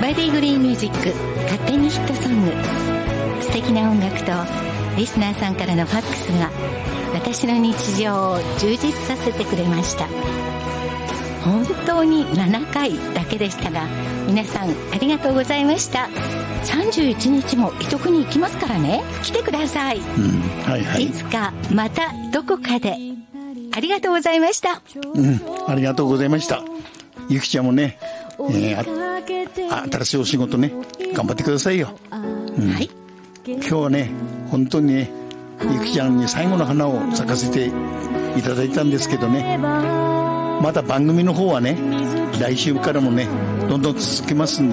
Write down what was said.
バディグリーンミュージック勝手にヒットソング。素敵な音楽とリスナーさんからのファックスが私の日常を充実させてくれました。本当に7回だけでしたが、皆さんありがとうございました。31日も伊徳に行きますからね、来てください。 はいはい、 いつかまたどこかで。ありがとうございました。 ありがとうございました。ゆきちゃんもね、新しいお仕事ね、頑張ってくださいよ。はい、今日はね、本当にね、ゆきちゃんに最後の花を咲かせていただいたんですけどね、また番組の方はね、来週からもね、どんどん続けますんで